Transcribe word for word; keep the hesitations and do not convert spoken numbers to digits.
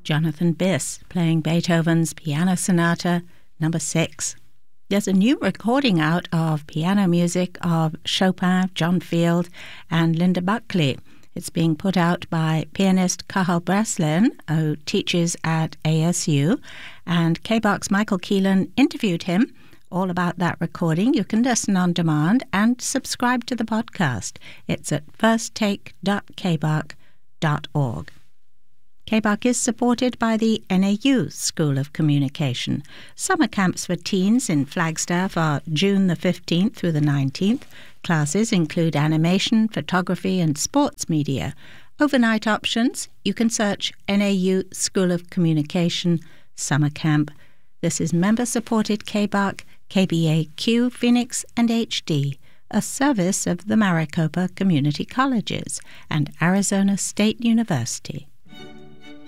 Jonathan Biss playing Beethoven's Piano Sonata number six. There's a new recording out of piano music of Chopin, John Field, and Linda Buckley. It's being put out by pianist Cathal Breslin, who teaches at A S U, and K B A C's Michael Keelan interviewed him all about that recording. You can listen on demand and subscribe to the podcast. It's at first take dot k b a c dot org. K B A C is supported by the N A U School of Communication. Summer camps for teens in Flagstaff are June the fifteenth through the nineteenth. Classes include animation, photography, and sports media. Overnight options, you can search N A U School of Communication Summer Camp. This is member-supported K B A C, K B A Q, Phoenix, and H D, a service of the Maricopa Community Colleges and Arizona State University.